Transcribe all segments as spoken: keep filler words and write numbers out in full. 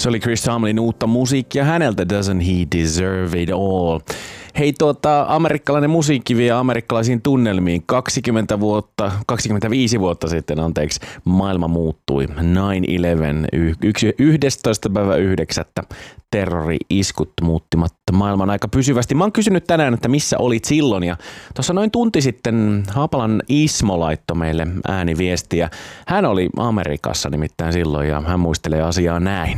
Se oli Chris Tomlin uutta musiikkia häneltä, Doesn't He Deserve It All. Hei, tuota, amerikkalainen musiikki vie amerikkalaisiin tunnelmiin. kaksikymmentä vuotta, kaksikymmentäviisi vuotta sitten, anteeksi, maailma muuttui. nine eleven, yhdestoista päivä yhdeksättä terrori-iskut muuttimat maailman aika pysyvästi. Mä oon kysynyt tänään, että missä olit silloin, ja tuossa noin tunti sitten Haapalan Ismo laittoi meille ääniviestiä. Hän oli Amerikassa nimittäin silloin, ja hän muistelee asiaa näin.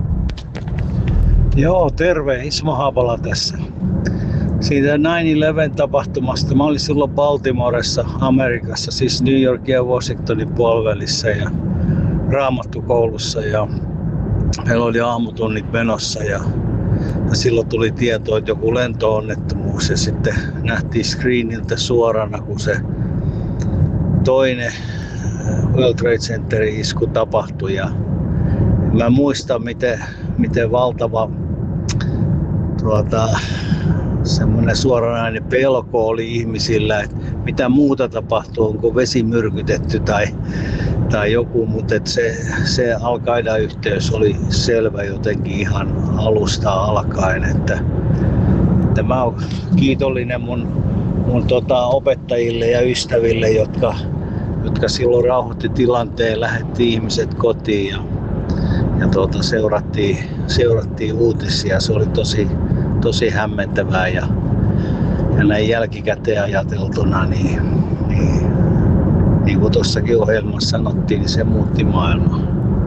Joo, terve, Ismo Haapala tässä. Siitä nine eleven tapahtumasta. Mä olin silloin Baltimoressa, Amerikassa, siis New Yorkin ja Washingtonin puolivälissä ja raamattukoulussa. Ja meillä oli aamutunnit menossa ja, ja silloin tuli tieto, että joku lento-onnettomuus ja sitten nähtiin screeniltä suorana, kun se toinen World Trade Centerin isku tapahtui. Ja mä muistan, miten, miten valtava tuota, semmoinen suoranainen pelko oli ihmisillä, että mitä muuta tapahtuu, onko vesi myrkytetty tai, tai joku, mutta se, se Al-Qaida-yhteys oli selvä jotenkin ihan alusta alkaen, että, että mä oon kiitollinen mun, mun tota opettajille ja ystäville, jotka, jotka silloin rauhoitti tilanteen, lähetti ihmiset kotiin ja, ja tuota, seurattiin, seurattiin uutisia. Se oli tosi tosi hämmentävää ja, ja näin jälkikäteen ajateltuna, niin, niin, niin kuin tuossakin ohjelmassa sanottiin, niin se muutti maailmaa.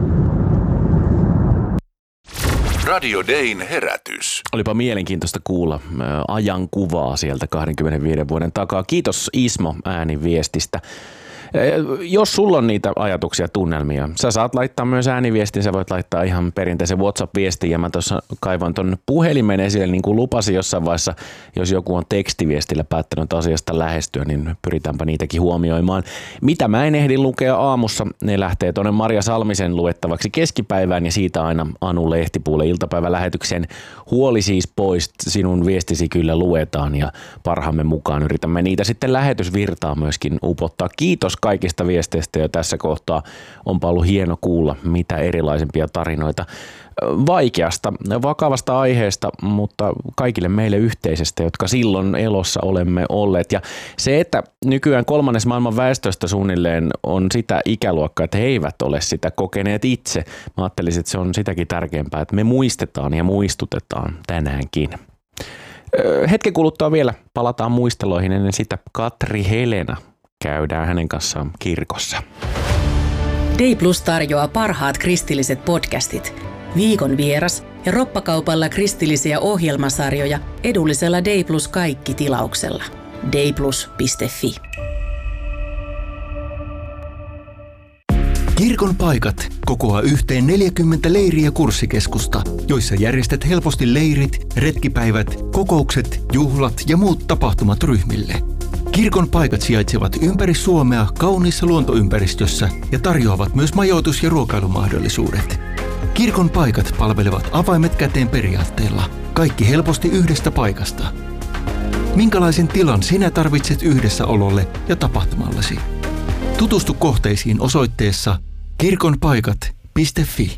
Radio Dayn herätys. Olipa mielenkiintoista kuulla ajan kuvaa sieltä kaksikymmentäviisi vuoden takaa. Kiitos Ismo ääniviestistä. Jos sulla on niitä ajatuksia, tunnelmia, sä saat laittaa myös ääniviestin, sä voit laittaa ihan perinteisen WhatsApp-viestin ja mä tuossa kaivan ton puhelimen esille niin kuin lupasin jossain vaiheessa, jos joku on tekstiviestillä päättänyt asiasta lähestyä, niin pyritäänpä niitäkin huomioimaan. Mitä mä en ehdi lukea aamussa, ne lähtee tuonne Maria Salmisen luettavaksi keskipäivään ja siitä aina Anu Lehtipuulle iltapäivälähetykseen. Huoli siis pois, sinun viestisi kyllä luetaan ja parhaamme mukaan yritämme niitä sitten lähetysvirtaan myöskin upottaa. Kiitos kaikista viesteistä jo tässä kohtaa. Onpa ollut hieno kuulla mitä erilaisempia tarinoita vaikeasta, vakavasta aiheesta, mutta kaikille meille yhteisestä, jotka silloin elossa olemme olleet. Ja se, että nykyään kolmannes maailman väestöstä suunnilleen on sitä ikäluokkaa, että he eivät ole sitä kokeneet itse. Mä ajattelisin, että se on sitäkin tärkeämpää, että me muistetaan ja muistutetaan tänäänkin. Hetken kuluttua vielä palataan muisteloihin ennen sitä Katri Helena. Käydään hänen kanssaan kirkossa. Day Plus tarjoaa parhaat kristilliset podcastit, viikon vieras ja roppakaupalla kristillisiä ohjelmasarjoja edullisella Day Plus kaikki tilauksella. dayplus piste fi. Kirkon paikat kokoaa yhteen neljäkymmentä leiri- ja kurssikeskusta, joissa järjestät helposti leirit, retkipäivät, kokoukset, juhlat ja muut tapahtumat ryhmille. Kirkon paikat sijaitsevat ympäri Suomea kauniissa luontoympäristössä ja tarjoavat myös majoitus- ja ruokailumahdollisuudet. Kirkon paikat palvelevat avaimet käteen periaatteella, kaikki helposti yhdestä paikasta. Minkälaisen tilan sinä tarvitset yhdessäololle ja tapahtumallesi? Tutustu kohteisiin osoitteessa kirkonpaikat piste fi.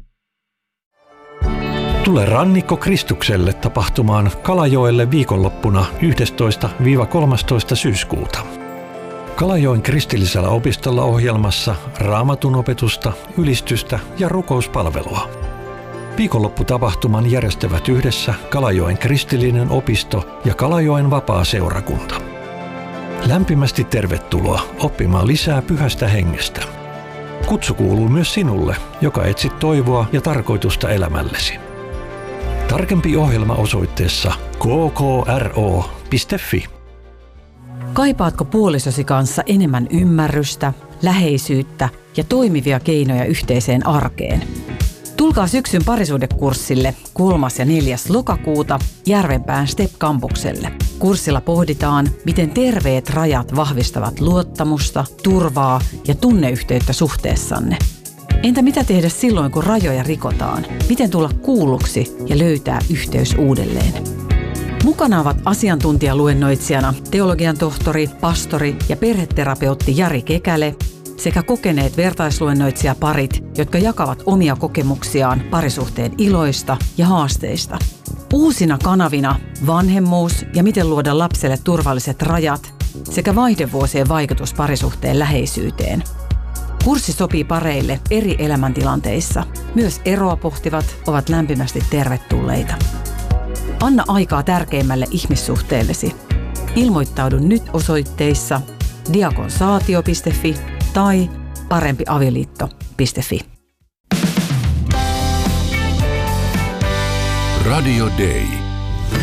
Tule Rannikko Kristukselle tapahtumaan Kalajoelle viikonloppuna yhdestoista kolmastoista syyskuuta. Kalajoen kristillisellä opistolla ohjelmassa raamatun opetusta, ylistystä ja rukouspalvelua. Viikonlopputapahtuman järjestävät yhdessä Kalajoen kristillinen opisto ja Kalajoen vapaa-seurakunta. Lämpimästi tervetuloa oppimaan lisää pyhästä hengestä. Kutsu kuuluu myös sinulle, joka etsit toivoa ja tarkoitusta elämällesi. Tarkempi ohjelma osoitteessa k k r o piste fi. Kaipaatko puolisosi kanssa enemmän ymmärrystä, läheisyyttä ja toimivia keinoja yhteiseen arkeen? Tulkaa syksyn parisuhdekurssille kolmas ja neljäs lokakuuta Järvenpään Step-kampukselle. Kurssilla pohditaan, miten terveet rajat vahvistavat luottamusta, turvaa ja tunneyhteyttä suhteessanne. Entä mitä tehdä silloin, kun rajoja rikotaan? Miten tulla kuulluksi ja löytää yhteys uudelleen? Mukana ovat asiantuntijaluennoitsijana teologian tohtori, pastori ja perheterapeutti Jari Kekälä sekä kokeneet vertaisluennoitsijaparit, jotka jakavat omia kokemuksiaan parisuhteen iloista ja haasteista. Uusina kanavina vanhemmuus ja miten luoda lapselle turvalliset rajat sekä vaihdevuosien vaikutus parisuhteen läheisyyteen. Kurssi sopii pareille eri elämäntilanteissa. Myös eroa pohtivat ovat lämpimästi tervetulleita. Anna aikaa tärkeimmälle ihmissuhteellesi. Ilmoittaudu nyt osoitteissa diakonsaatio piste fi tai parempiavioliitto piste fi. Radio Day.